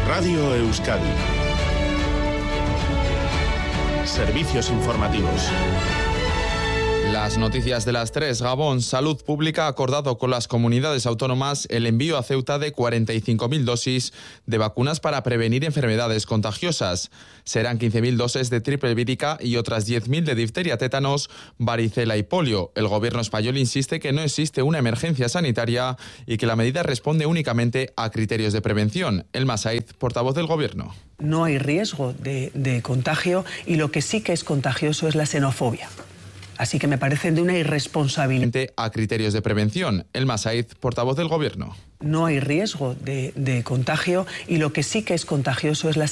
Radio Euskadi. Servicios informativos. Las noticias de las 3. Gabón. Salud Pública ha acordado con las comunidades autónomas el envío a Ceuta de 45.000 dosis de vacunas para prevenir enfermedades contagiosas. Serán 15.000 dosis de triple vírica y otras 10.000 de difteria, tétanos, varicela y polio. El gobierno español insiste que no existe una emergencia sanitaria y que la medida responde únicamente a criterios de prevención. Elma Saiz, portavoz del gobierno. No hay riesgo de contagio y lo que sí que es contagioso es la xenofobia. Así que me parece de una irresponsabilidad. A criterios de prevención. Elma Saiz, portavoz del gobierno. No hay riesgo de contagio y lo que sí que es contagioso es la